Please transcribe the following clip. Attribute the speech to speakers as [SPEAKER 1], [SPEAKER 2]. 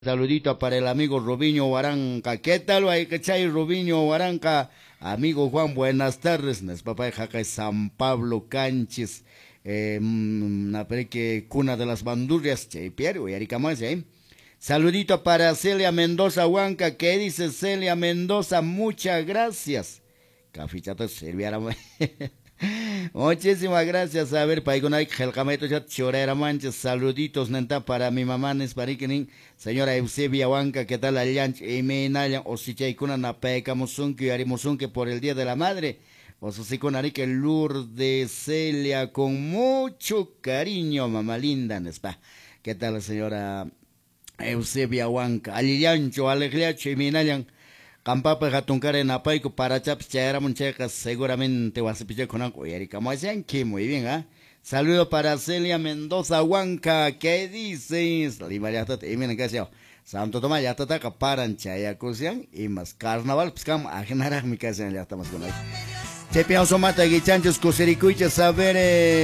[SPEAKER 1] Saludito para el amigo Rubiño Huaranca. ¿Qué tal, chay Rubiño Huaranca? Amigo Juan, buenas tardes. Nos papá de Jaca San Pablo Canchis. Que cuna de las bandurrias. Chay Piero, y más, Saludito para Celia Mendoza Huanca. ¿Qué dice Celia Mendoza? Muchas gracias. Cafichato serviara. Muchísimas gracias. A ver, Paigonay, Gelcameto, Chorera Manches, saluditos, nenta, para mi mamá, Nesparikinin, señora Eusebia Huanca, ¿qué tal, Allianch? Y me nayan, o si chaykuna na peca musunki, arimusunki por el Día de la Madre, o si con Arique Lourdes Celia, con mucho cariño, mamá linda, Nespa. ¿Qué tal, señora Eusebia Huanca? Alliancho, Alegliacho, y me nayan. Campapa Gatunkar en Apaico para chaps chaera munchecas seguramente vas a pillar con algo y como decían que muy bien, ¿ah? Saludo para Celia Mendoza Huanca, ¿qué dices? Limaria tata y miren que sea Santo Tomás ya tata caparan chaya cusian y más carnaval pues cam ajenara mi casa ya estamos con ahí. Chepiao somata guichanchos cusericuiches saber